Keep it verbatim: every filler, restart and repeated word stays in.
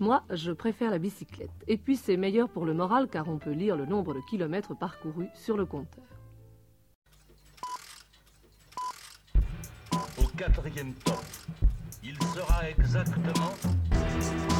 Moi, je préfère la bicyclette. Et puis c'est meilleur pour le moral car on peut lire le nombre de kilomètres parcourus sur le compteur. Au quatrième temps, il sera exactement